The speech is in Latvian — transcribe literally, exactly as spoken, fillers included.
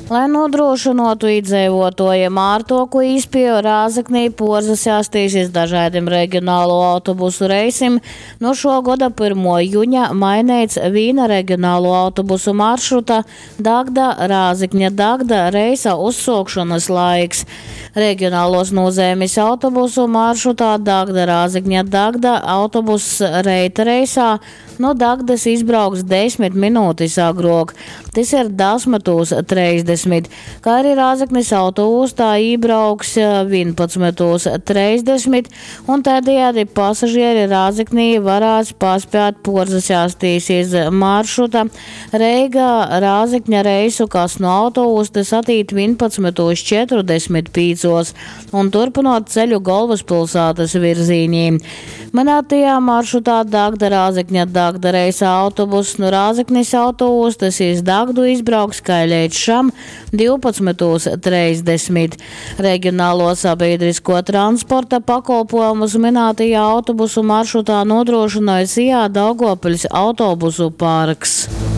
Lai nodrošinātu iedzīvotājiem ārtāku izpēju, Rāzaknī Porzas jāstīsies dažādiem reģionālo autobusu reisim. No šo gada pirmā jūņa mainīts viena reģionālo autobusu maršruta Dagda Rāzakņa Dagda reisa uzsākšanas laiks. Reģionālos nozīmes autobusu maršrutā Dagda Rāzakņa Dagda autobuss reita reisā no Dagdas izbrauks desmit minūtes agrāk. Tas ir desmitos trīsdesmit, kā arī Rāzaknis autobustā iebrauks vienpadsmitos trīsdesmit, un tādējādi pasažieri Rāzaknī varēs paspēt Porzas jāstīsies maršruta Reiga Rāzakņa reisu, kas no autobustas atīt vienpadsmitos četrdesmit piecos un turpinot ceļu galvaspilsētas virzīnī. Minētajā maršrutā Dagda Rāzakņa Dagda reisa autobuss no Rāzaknis autobustas iz Dagdu izbrauks kā līdz šam divpadsmitos trīsdesmit. Reģionālo sabiedrisko transporta pakalpojumus minētajā autobusu maršrutā nodrošināja Sijā Daugavpils autobusu parks.